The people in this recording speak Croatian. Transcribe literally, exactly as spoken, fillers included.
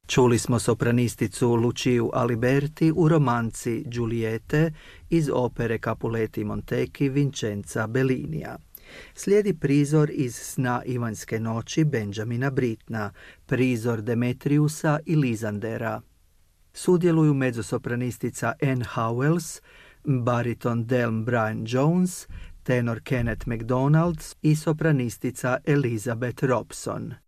Čuli smo sopranisticu Luciju Aliberti u romanci Giuliette iz opere Capuleti Montecchi Vincenza Bellinija. Slijedi prizor iz Sna Ivanjske noći Benjamina Brittna, prizor Demetriusa i Lisandera. Sudjeluju mezzosopranistica Anne Howells, bariton Delm Brian Jones, tenor Kenneth MacDonald i sopranistica Elizabeth Robson.